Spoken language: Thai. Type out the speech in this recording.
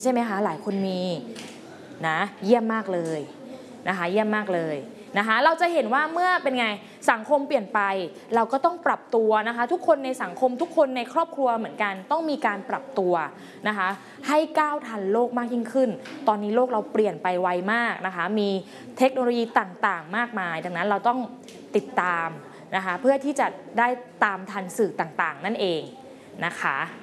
ใช่ไหมคะหลายคนมีนะเยี่ยมมากเลยนะคะเยี่ยมมากเลยนะคะเราจะเห็นว่าเมื่อเป็นไงสังคมเปลี่ยนไปเราก็ต้องปรับตัวนะคะทุกคนในสังคมทุกคนในครอบครัวเหมือนกันต้องมีการปรับตัวนะคะให้ก้าวทันโลกมากยิ่งขึ้นตอนนี้โลกเราเปลี่ยนไปไวมากนะคะมีเทคโนโลยีต่างๆมากมายดังนั้นเราต้องติดตามนะคะเพื่อที่จะได้ตามทันสื่อต่างๆนั่นเองนะคะ